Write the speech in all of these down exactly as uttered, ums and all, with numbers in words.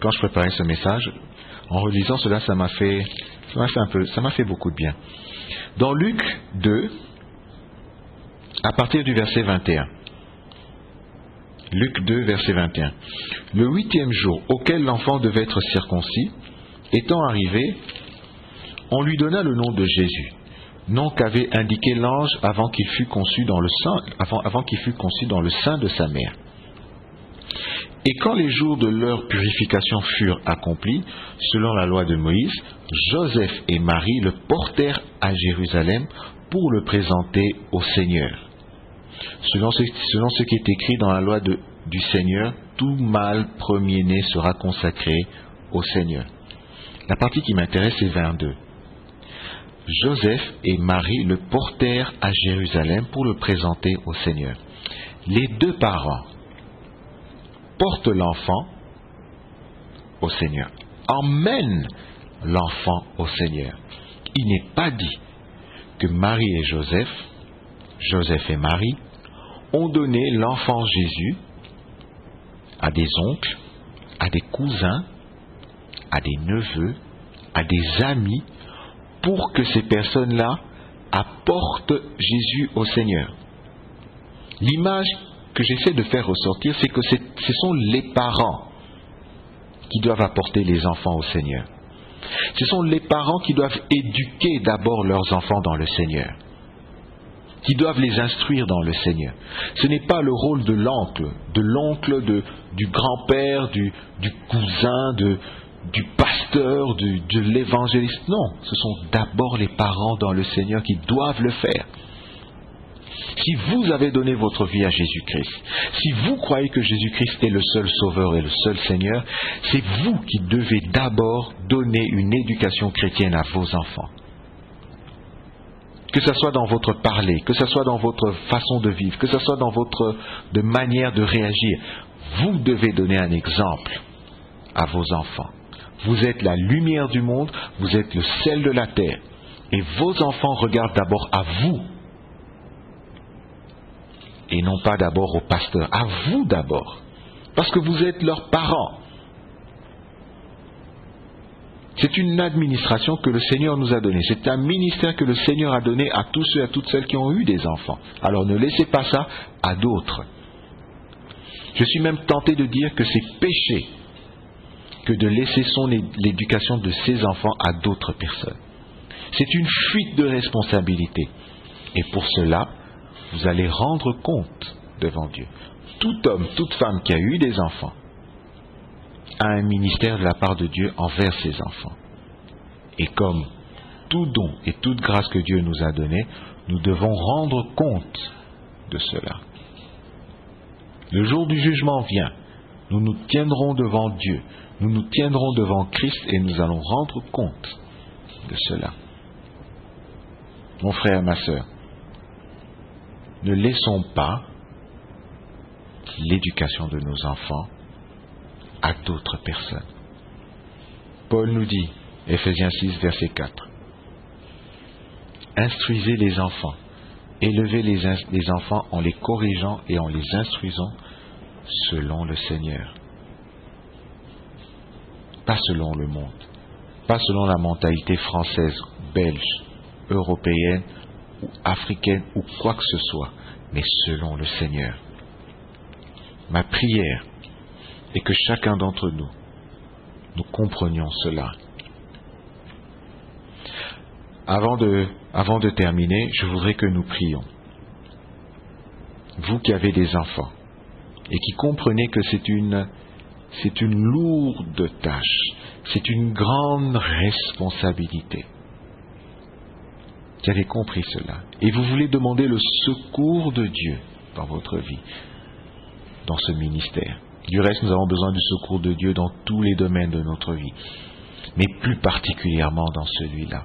quand je préparais ce message, en relisant cela, ça m'a fait, ça m'a fait un peu, ça m'a fait beaucoup de bien. Dans Luc deux, à partir du verset vingt et un. Luc deux, verset vingt et un. Le huitième jour auquel l'enfant devait être circoncis, étant arrivé, on lui donna le nom de Jésus, nom qu'avait indiqué l'ange avant qu'il fût conçu dans le sein, avant, avant qu'il fût conçu dans le sein de sa mère. Et quand les jours de leur purification furent accomplis, selon la loi de Moïse, Joseph et Marie le portèrent à Jérusalem pour le présenter au Seigneur. Selon ce, selon ce qui est écrit dans la loi de, du Seigneur, tout mâle premier-né sera consacré au Seigneur. La partie qui m'intéresse est vingt-deux. Joseph et Marie le portèrent à Jérusalem pour le présenter au Seigneur. Les deux parents portent l'enfant au Seigneur, emmènent l'enfant au Seigneur. Il n'est pas dit que Marie et Joseph, Joseph et Marie, ont donné l'enfant Jésus à des oncles, à des cousins, à des neveux, à des amis, pour que ces personnes-là apportent Jésus au Seigneur. L'image que j'essaie de faire ressortir, c'est que c'est, ce sont les parents qui doivent apporter les enfants au Seigneur. Ce sont les parents qui doivent éduquer d'abord leurs enfants dans le Seigneur, qui doivent les instruire dans le Seigneur. Ce n'est pas le rôle de l'oncle, de l'oncle, de, du grand-père, du, du cousin, de, du pasteur, du, de l'évangéliste. Non, ce sont d'abord les parents dans le Seigneur qui doivent le faire. Si vous avez donné votre vie à Jésus-Christ, si vous croyez que Jésus-Christ est le seul Sauveur et le seul Seigneur, c'est vous qui devez d'abord donner une éducation chrétienne à vos enfants. Que ce soit dans votre parler, que ce soit dans votre façon de vivre, que ce soit dans votre de manière de réagir, vous devez donner un exemple à vos enfants. Vous êtes la lumière du monde, vous êtes le sel de la terre. Et vos enfants regardent d'abord à vous. Et non pas d'abord au pasteur, à vous d'abord. Parce que vous êtes leurs parents. C'est une administration que le Seigneur nous a donnée. C'est un ministère que le Seigneur a donné à tous ceux et à toutes celles qui ont eu des enfants. Alors ne laissez pas ça à d'autres. Je suis même tenté de dire que c'est péché que de laisser son l'éducation de ses enfants à d'autres personnes. C'est une fuite de responsabilité. Et pour cela, vous allez rendre compte devant Dieu. Tout homme, toute femme qui a eu des enfants a un ministère de la part de Dieu envers ses enfants. Et comme tout don et toute grâce que Dieu nous a donnée, nous devons rendre compte de cela. Le jour du jugement vient. Nous nous tiendrons devant Dieu. Nous nous tiendrons devant Christ et nous allons rendre compte de cela. Mon frère, ma sœur, ne laissons pas l'éducation de nos enfants à d'autres personnes. Paul nous dit, Éphésiens six, verset quatre, instruisez les enfants, élevez les, les enfants en les corrigeant et en les instruisant selon le Seigneur. Pas selon le monde, pas selon la mentalité française, belge, européenne ou africaine ou quoi que ce soit, mais selon le Seigneur. Ma prière est que chacun d'entre nous, nous comprenions cela. Avant de, avant de terminer, je voudrais que nous prions. Vous qui avez des enfants et qui comprenez que c'est une, c'est une lourde tâche, c'est une grande responsabilité. Vous avez compris cela. Et vous voulez demander le secours de Dieu dans votre vie, dans ce ministère. Du reste, nous avons besoin du secours de Dieu dans tous les domaines de notre vie, mais plus particulièrement dans celui-là.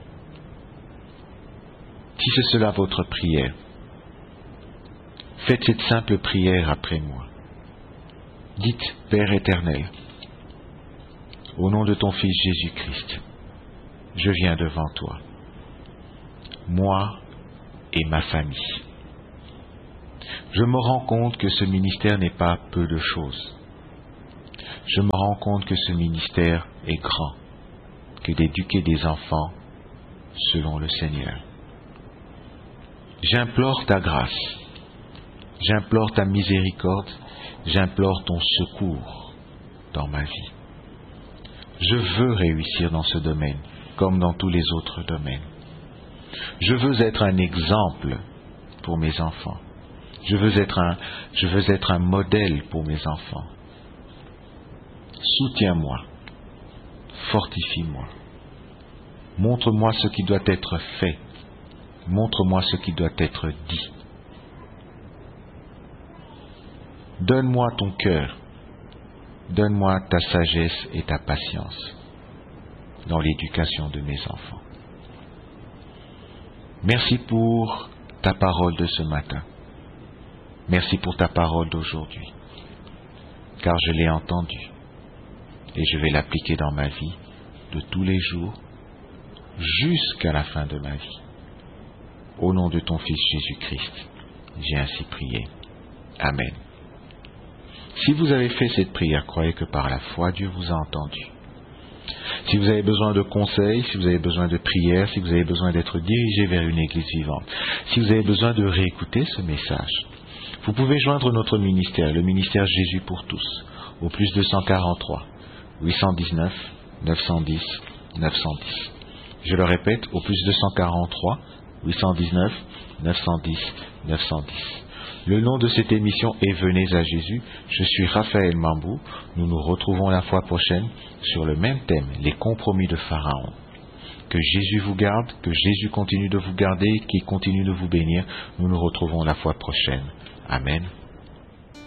Si c'est cela votre prière, faites cette simple prière après moi. Dites, Père éternel, au nom de ton Fils Jésus-Christ, je viens devant toi, moi et ma famille. Je me rends compte que ce ministère n'est pas peu de choses. je me rends compte que ce ministère est grand, que d'éduquer des enfants selon le Seigneur. J'implore ta grâce, j'implore ta miséricorde, j'implore ton secours dans ma vie. Je veux réussir dans ce domaine, comme dans tous les autres domaines. Je veux être un exemple pour mes enfants. Je veux être un, je veux être un modèle pour mes enfants. Soutiens-moi, fortifie-moi. Montre-moi ce qui doit être fait. Montre-moi ce qui doit être dit. Donne-moi ton cœur. Donne-moi ta sagesse et ta patience dans l'éducation de mes enfants. Merci pour ta parole de ce matin. Merci pour ta parole d'aujourd'hui, car je l'ai entendue et je vais l'appliquer dans ma vie de tous les jours jusqu'à la fin de ma vie. Au nom de ton Fils Jésus-Christ, j'ai ainsi prié. Amen. Si vous avez fait cette prière, croyez que par la foi, Dieu vous a entendu. Si vous avez besoin de conseils, si vous avez besoin de prières, si vous avez besoin d'être dirigé vers une église vivante, si vous avez besoin de réécouter ce message, vous pouvez joindre notre ministère, le ministère Jésus pour tous, au plus deux cent quarante-trois, huit cent dix-neuf, neuf cent dix, neuf cent dix. Je le répète, au plus deux cent quarante-trois, huit cent dix-neuf, neuf cent dix, neuf cent dix. Le nom de cette émission est Venez à Jésus. Je suis Raphaël Mambou. Nous nous retrouvons la fois prochaine sur le même thème, les compromis de Pharaon. Que Jésus vous garde, que Jésus continue de vous garder, qu'il continue de vous bénir. Nous nous retrouvons la fois prochaine. Amen.